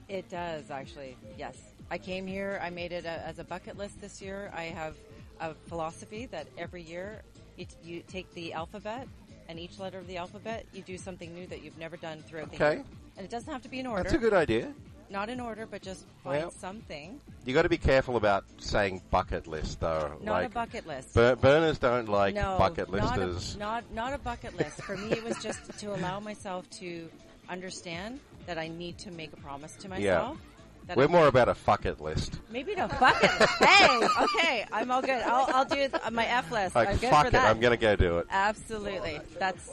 It does, actually. Yes. I came here. I made it as a bucket list this year. I have a philosophy that every year you take the alphabet, and each letter of the alphabet, you do something new that you've never done throughout the year. And it doesn't have to be in order. That's a good idea. Not in order, but just find something. You got to be careful about saying bucket list, though. Not a bucket list. Burners don't like bucket listers. Not a bucket list. For me, it was just to allow myself to understand that I need to make a promise to myself. Yeah. We're more about a fuck it list. Maybe the bucket list. Hey, okay, I'm all good. I'll do my F list. Like, I'm good fuck for it, that. I'm going to go do it. Absolutely. That's,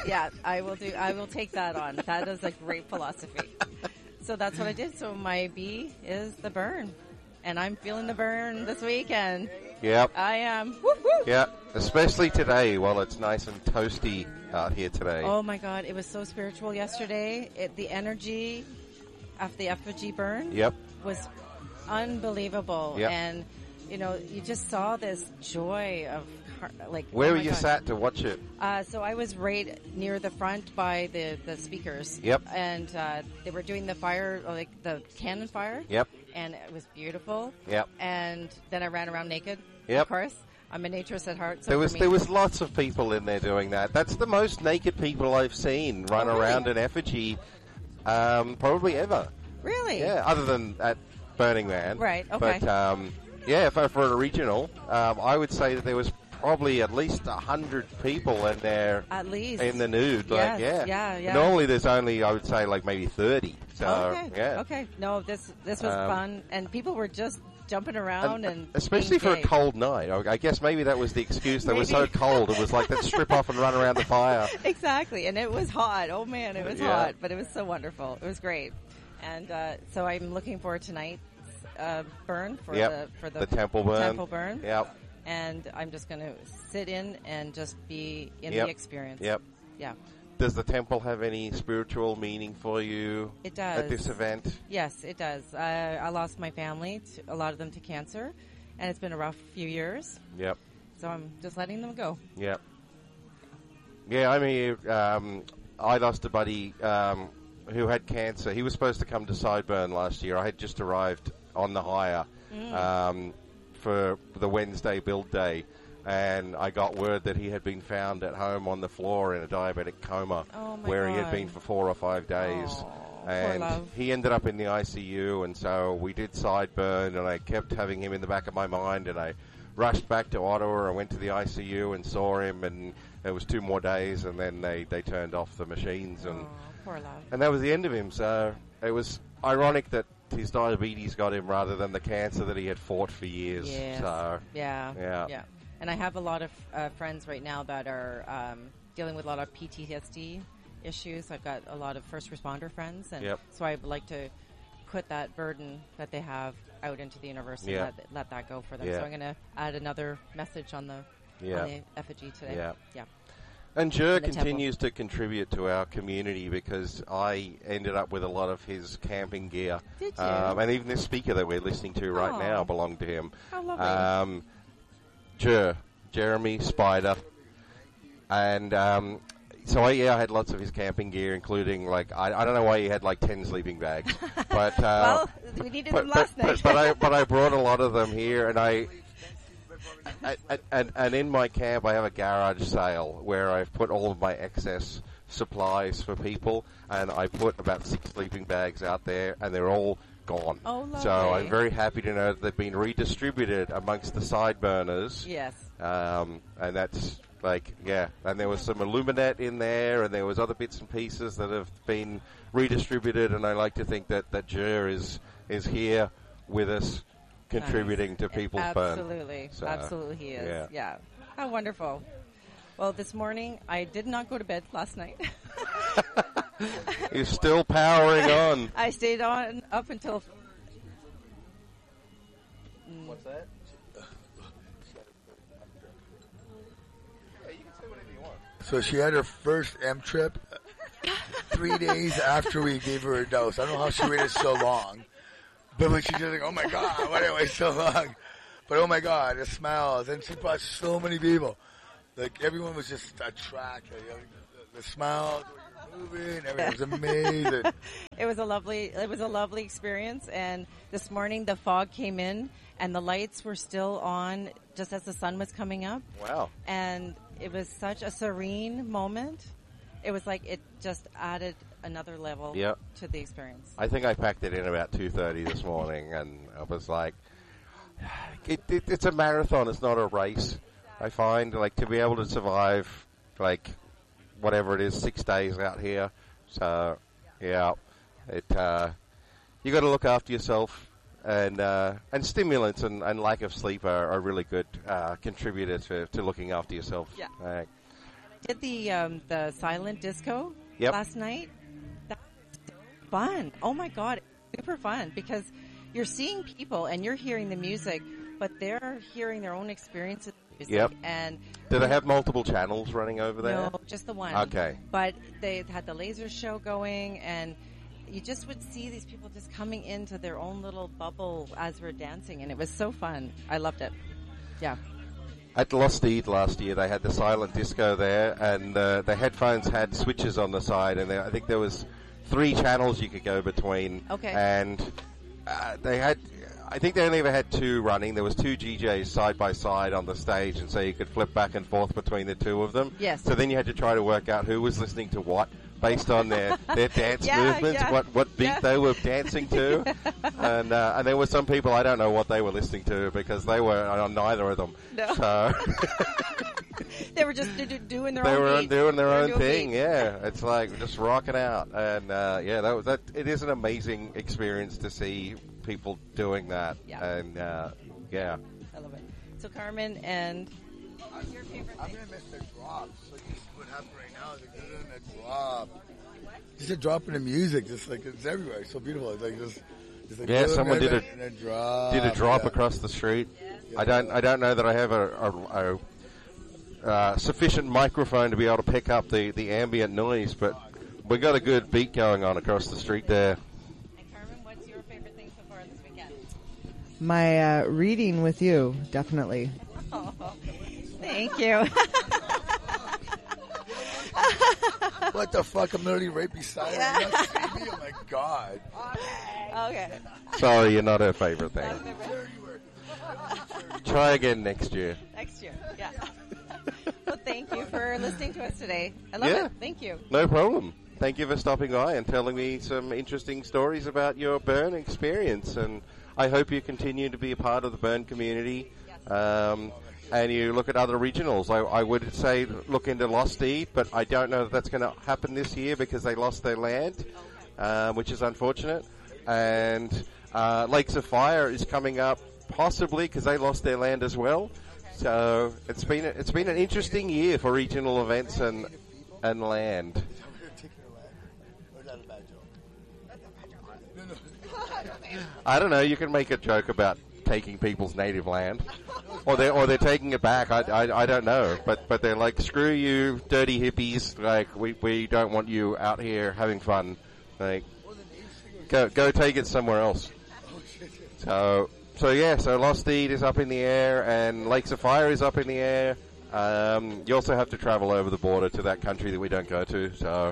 I will take that on. That is a great philosophy. So that's what I did. So my B is the burn. And I'm feeling the burn this weekend. Yep. I am. Woo-hoo. Yeah, especially today while it's nice and toasty out here today. Oh, my God. It was so spiritual yesterday. The energy of the effigy burn was unbelievable. Yep. And, you just saw this joy of, where were you sat to watch it? So I was right near the front by the speakers. Yep. And they were doing the fire, like the cannon fire. Yep. And it was beautiful. Yep. And then I ran around naked. Yep. Of course. I'm a naturist at heart. So there was lots of people in there doing that. That's the most naked people I've seen run around an effigy, probably ever. Really? Yeah. Other than at Burning Man. Right. Okay. But for an original, I would say that there was probably at least 100 people in there. At least. In the nude. Yes. Yeah. Normally there's only, I would say, like maybe 30. So, okay. Yeah. Okay. No, this was fun. And people were just jumping around and especially for a cold night. I guess maybe that was the excuse. They were so cold. It was like, let's strip off and run around the fire. Exactly. And it was hot. Oh, man, it was hot. But it was so wonderful. It was great. And so I'm looking forward to tonight's burn for the temple burn. Temple burn. Yep. And I'm just going to sit in and just be in the experience. Yep. Yeah. Does the temple have any spiritual meaning for you? It does. At this event? Yes, it does. I lost my family, a lot of them to cancer, and it's been a rough few years. Yep. So I'm just letting them go. Yep. Yeah, I mean, I lost a buddy who had cancer. He was supposed to come to Sideburn last year. I had just arrived on the hire for the Wednesday build day. And I got word that he had been found at home on the floor in a diabetic coma where he had been for 4 or 5 days. And he ended up in the ICU, and so we did Sideburn, and I kept having him in the back of my mind, and I rushed back to Ottawa and went to the ICU and saw him, and it was 2 more days, and then they turned off the machines. And poor love. And that was the end of him, so it was ironic that his diabetes got him rather than the cancer that he had fought for years. Yes. So, yeah. And I have a lot of friends right now that are dealing with a lot of PTSD issues. I've got a lot of first responder friends, and so I would like to put that burden that they have out into the universe and let that go for them. So I'm going to add another message on the effigy today. Yeah. And Jer continues to contribute to our community because I ended up with a lot of his camping gear. Did you? And even this speaker that we're listening to right now belonged to him. How lovely. Jeremy, Spider, and so I had lots of his camping gear, including I don't know why he had 10 sleeping bags, but well, we needed them last night. but I brought a lot of them here, and in my camp I have a garage sale where I've put all of my excess supplies for people, and I put about 6 sleeping bags out there, and they're all gone. Oh, lovely. So I'm very happy to know that they've been redistributed amongst the side burners. Yes. And that's and there was some Illuminate in there, and there was other bits and pieces that have been redistributed, and I like to think that Jer is here with us contributing to people's burn. Absolutely. Absolutely he is. Yeah. How wonderful. Well, this morning, I did not go to bed last night. You're still powering on. I stayed on up until... What's that? You can say whatever you want. So she had her first M trip 3 days after we gave her a dose. I don't know how she waited so long. But when she just oh my God, why did I wait so long? But oh my God, the smells. And she brought so many people. Everyone was just attracted. The smells. It moving. Everything was amazing. It was a lovely experience. And this morning the fog came in and the lights were still on just as the sun was coming up. Wow. And it was such a serene moment. It was like it just added another level to the experience. I think I packed it in about 2:30 this morning, and I was like, it's a marathon. It's not a race. I find, like, to be able to survive, like, whatever it is, 6 days out here. So, yeah, you got to look after yourself. And stimulants and lack of sleep are really good contributors to looking after yourself. Yeah. I did the silent disco last night. That was fun. Oh my God, super fun because you're seeing people and you're hearing the music, but they're hearing their own experiences. Yep. And do they have multiple channels running over there? No, just the one. Okay. But they had the laser show going, and you just would see these people just coming into their own little bubble as we're dancing, and it was so fun. I loved it. Yeah. At Losteed last year, they had the silent disco there, and the headphones had switches on the side, and I think there was 3 channels you could go between. Okay. And they had, I think they only ever had 2 running. There was 2 DJs side by side on the stage, and so you could flip back and forth between the 2 of them. Yes. So then you had to try to work out who was listening to what, based on their dance movements, what beat they were dancing to. And there were some people, I don't know what they were listening to because they were on neither of them. No. So they were just doing their they own were beat. doing their own thing, beat. yeah. It's like just rocking out. And that it is an amazing experience to see people doing that. Yeah. And I love it. So Carmen, and what's your favorite thing? I'm going to miss the drops. Like this is what happened right now. They're doing a drop. Just a drop in the music. Just like it's everywhere. It's so beautiful. It's like just like someone did a drop. Did a drop across the street. Yeah. I don't know that I have a sufficient microphone to be able to pick up the ambient noise, but we got a good beat going on across the street there. And Carmen, what's your favorite thing so far this weekend? My reading with you, definitely. Oh, thank you. What the fuck? I'm literally right beside her. You not see me? Oh my God. Okay. Sorry, you're not her favorite thing. Try again next year. Next year, yeah. Well, thank you for listening to us today. I love it. Thank you. No problem. Thank you for stopping by and telling me some interesting stories about your burn experience. And I hope you continue to be a part of the burn community. And you look at other regionals. I would say look into Losteed, but I don't know if that's going to happen this year because they lost their land, which is unfortunate. And Lakes of Fire is coming up possibly because they lost their land as well. So it's been an interesting year for regional events and land. I don't know. You can make a joke about taking people's native land, or they're taking it back. I don't know, but they're like, screw you, dirty hippies. Like we don't want you out here having fun. Like go take it somewhere else. So Losteed is up in the air, and Lakes of Fire is up in the air. You also have to travel over the border to that country that we don't go to. So.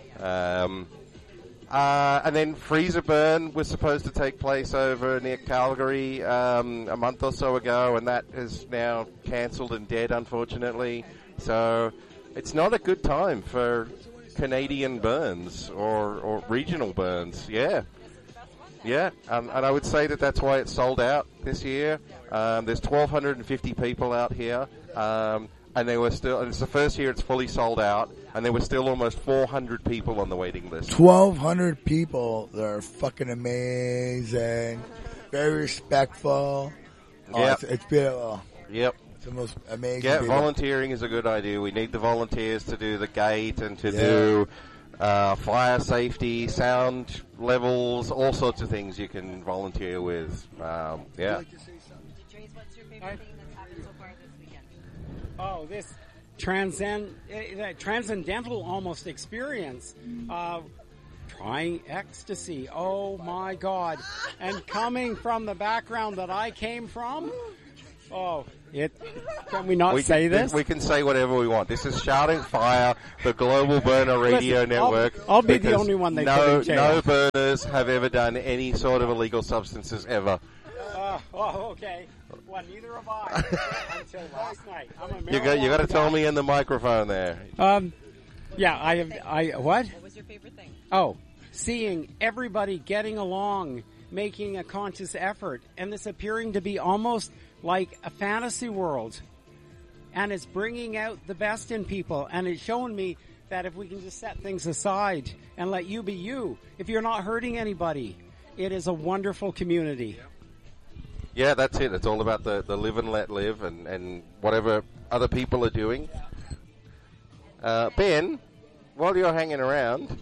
And then Freezer Burn was supposed to take place over near Calgary a month or so ago, and that is now cancelled and dead, unfortunately. So it's not a good time for Canadian burns or regional burns. Yeah. And I would say that's why it's sold out this year. There's 1,250 people out here, and it's the first year it's fully sold out. And there were still almost 400 people on the waiting list. 1,200 people. They're fucking amazing. Very respectful. It's beautiful. Yep. It's the most amazing. Yeah, people. Volunteering is a good idea. We need the volunteers to do the gate and to do fire safety, sound levels, all sorts of things you can volunteer with. Trace, what's your favorite thing that's happened so far this weekend? Oh, this transcendental almost experience trying ecstasy. Oh my God. And coming from the background that I came from, Oh, can we not say this? We can say whatever we want. This is Shouting Fire, the Global Burner Radio Network. I'll be the only one they put in jail. No burners have ever done any sort of illegal substances ever. Okay. Well, neither have I until last night. I'm a You got to tell me in the microphone there. Yeah, I have. What? What was your favorite thing? Oh, seeing everybody getting along, making a conscious effort, and this appearing to be almost like a fantasy world. And it's bringing out the best in people, and it's showing me that if we can just set things aside and let you be you, if you're not hurting anybody, it is a wonderful community. Yeah, that's it. It's all about the live and let live and whatever other people are doing. Ben, while you're hanging around...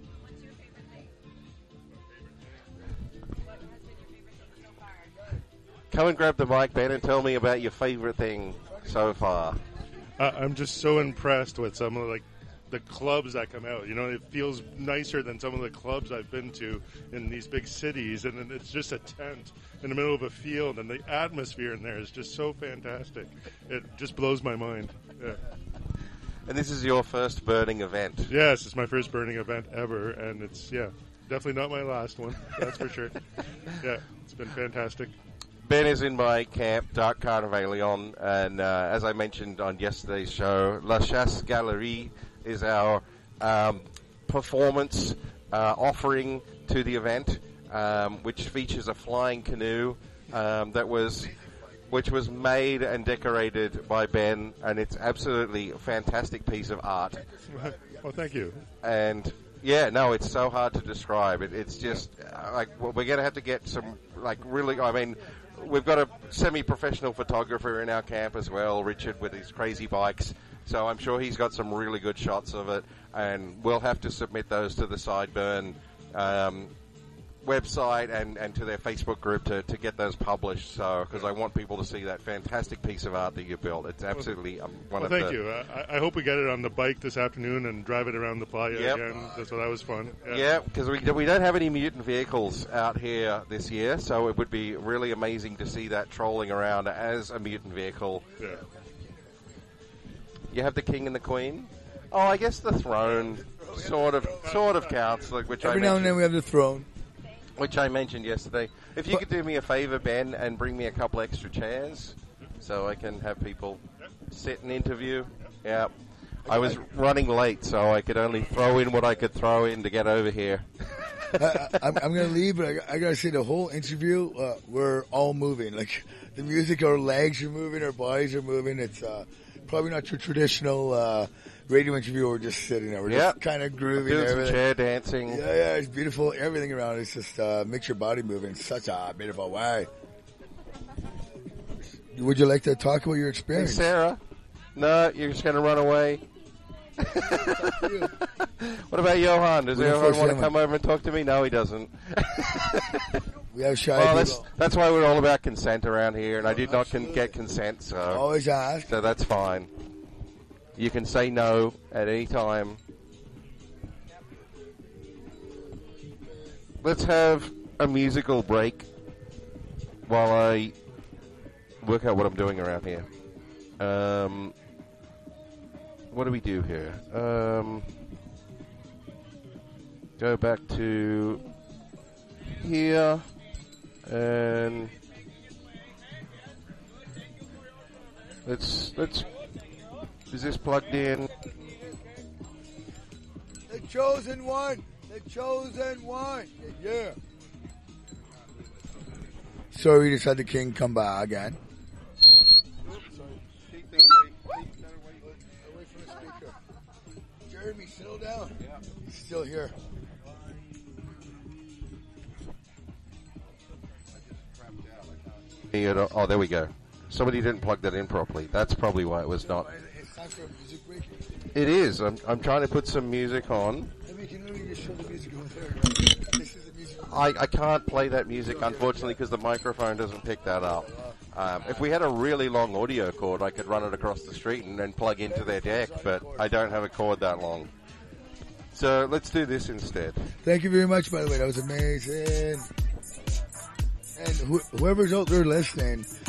Come and grab the mic, Ben, and tell me about your favorite thing so far. I'm just so impressed with some of the clubs that come out. You know, it feels nicer than some of the clubs I've been to in these big cities, and then it's just a tent in the middle of a field, and the atmosphere in there is just so fantastic. It just blows my mind. Yeah. And this is your first burning event? Yes, it's my first burning event ever, and it's, definitely not my last one, that's for sure. Yeah, it's been fantastic. Ben is in my camp, Dark Carnivalion, and as I mentioned on yesterday's show, La Chasse Galerie is our performance offering to the event, which features a flying canoe which was made and decorated by Ben, and it's absolutely a fantastic piece of art. Well, thank you. And it's so hard to describe. It's just we're going to have to get some really. I mean, we've got a semi-professional photographer in our camp as well, Richard, with his crazy bikes. So I'm sure he's got some really good shots of it, and we'll have to submit those to the Sideburn website and to their Facebook group to get those published. So, because I want people to see that fantastic piece of art that you built. It's absolutely one of the... Thank you. I hope we get it on the bike this afternoon and drive it around the playa again. So that was fun. Yeah, because we don't have any mutant vehicles out here this year, so it would be really amazing to see that trolling around as a mutant vehicle. Yeah. You have the king and the queen. Oh, I guess the throne sort of counts. Every now and then we have the throne, which I mentioned yesterday. If you could do me a favor, Ben, and bring me a couple extra chairs, so I can have people sit and interview. Yeah, I was running late, so I could only throw in what I could throw in to get over here. I'm going to leave, but I got to say the whole interview, we're all moving. Like the music, our legs are moving, our bodies are moving. It's probably not your traditional radio interview. We're just sitting there. We're just kind of grooving. Doing some chair dancing. Yeah, it's beautiful. Everything around it's just makes your body move in such a beautiful way. Would you like to talk about your experience? Hey, Sarah? No, you're just going to run away? What about Johan? Does Johan want to come over and talk to me? No, he doesn't. We have shy people. That's why we're all about consent around here, and I did not get consent, so always ask. So that's fine. You can say no at any time. Let's have a musical break while I work out what I'm doing around here. What do we do here? Go back to here, and let's. Is this plugged in? The chosen one. The chosen one. Yeah. Sorry, we just had the king come by again. Jeremy, settle down. Yeah. He's still here. Oh, there we go. Somebody didn't plug that in properly. That's probably why it was not. It's time for a music break. It is. I'm trying to put some music on. We can only just show the music over there. This is the music. I can't play that music, unfortunately, because the microphone doesn't pick that up. If we had a really long audio cord, I could run it across the street and then plug into their deck, but I don't have a cord that long. So let's do this instead. Thank you very much, by the way. That was amazing. And whoever's out there listening,